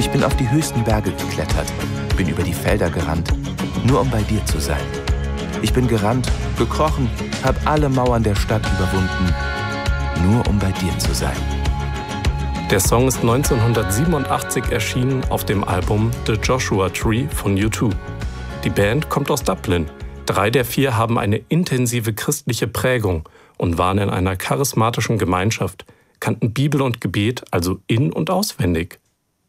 Ich bin auf die höchsten Berge geklettert, bin über die Felder gerannt, nur um bei dir zu sein. Ich bin gerannt, gekrochen, hab alle Mauern der Stadt überwunden, nur um bei dir zu sein. Der Song ist 1987 erschienen auf dem Album The Joshua Tree von U2. Die Band kommt aus Dublin. 3 der 4 haben eine intensive christliche Prägung und waren in einer charismatischen Gemeinschaft, kannten Bibel und Gebet also in- und auswendig.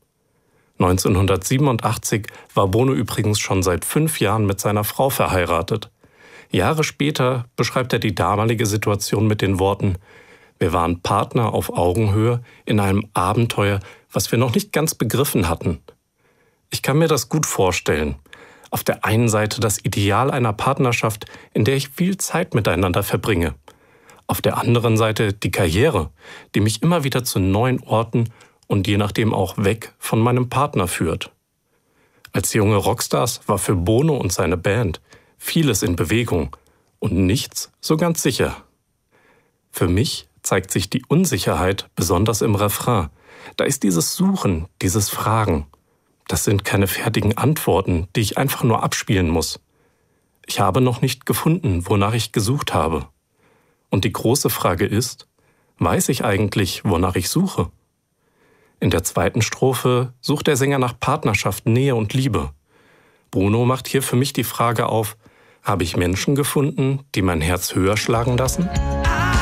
1987 war Bono übrigens schon seit 5 Jahren mit seiner Frau verheiratet. Jahre später beschreibt er die damalige Situation mit den Worten: Wir waren Partner auf Augenhöhe in einem Abenteuer, was wir noch nicht ganz begriffen hatten. Ich kann mir das gut vorstellen. Auf der einen Seite das Ideal einer Partnerschaft, in der ich viel Zeit miteinander verbringe. Auf der anderen Seite die Karriere, die mich immer wieder zu neuen Orten und je nachdem auch weg von meinem Partner führt. Als junge Rockstars war für Bono und seine Band vieles in Bewegung und nichts so ganz sicher. Für mich zeigt sich die Unsicherheit besonders im Refrain. Da ist dieses Suchen, dieses Fragen. Das sind keine fertigen Antworten, die ich einfach nur abspielen muss. Ich habe noch nicht gefunden, wonach ich gesucht habe. Und die große Frage ist, weiß ich eigentlich, wonach ich suche? In der zweiten Strophe sucht der Sänger nach Partnerschaft, Nähe und Liebe. Bono macht hier für mich die Frage auf: Habe ich Menschen gefunden, die mein Herz höher schlagen lassen?